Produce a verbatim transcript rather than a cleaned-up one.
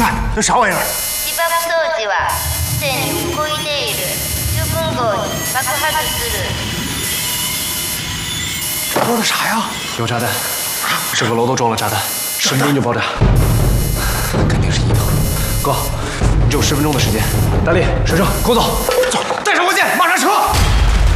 看，那啥玩意儿？ 起爆装置はすでに動いている。じゅっぷんごに爆発する。 装的啥呀？ 有炸弹，整个楼都装了炸弹，十分钟就爆炸，肯定是一等。哥，你只有十分钟的时间。大力、水生，跟我走， 走，带上火箭，马上撤。